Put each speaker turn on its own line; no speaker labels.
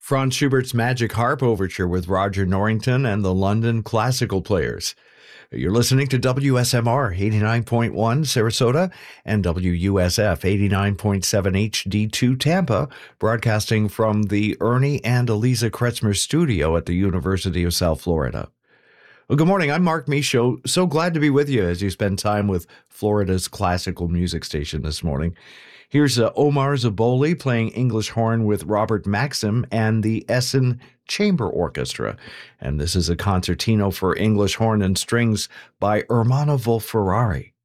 Franz Schubert's Magic Harp Overture with Roger Norrington and the London Classical Players. You're listening to WSMR 89.1 Sarasota and WUSF 89.7 HD2 Tampa, broadcasting from the Ernie and Eliza Kretzmer studio at the University of South Florida. Well, good morning. I'm Mark Michaud. So glad to be with you as you spend time with Florida's classical music station this morning. Here's Omar Zaboli playing English horn with Robert Maxim and the Essen Chamber Orchestra. And this is a concertino for English horn and strings by Ermanno Wolf-Ferrari.